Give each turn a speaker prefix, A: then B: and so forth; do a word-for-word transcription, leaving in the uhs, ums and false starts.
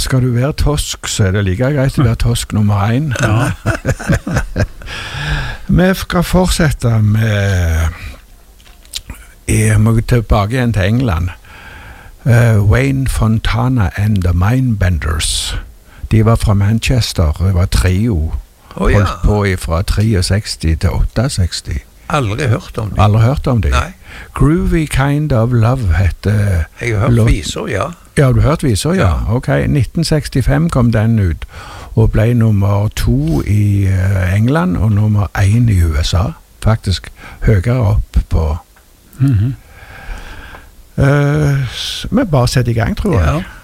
A: skal du være tosk, så er det like greit å være tosk nummer én.
B: Ja.
A: Vi skal fortsette med jeg må tilbake igjen til England. Uh, Wayne Fontana and the Mindbenders. De var fra Manchester, det var trio.
B: Oh, ja.
A: Holdt på fra seksogtres til otteogseksti.
B: Aldri hørt om det.
A: Aldri hørt om det?
B: Nei.
A: Groovy Kind of Love heter...
B: Jeg har hørt viser, ja.
A: Ja, du har hørt viser, ja.
B: Ja.
A: Ok, nitten sekstifem kom den ut, og ble nummer to i uh, England, og nummer én i U S A. Faktisk høyere opp på...
B: Mm-hmm.
A: Uh, vi bare setter i gang, tror jeg.
B: Ja.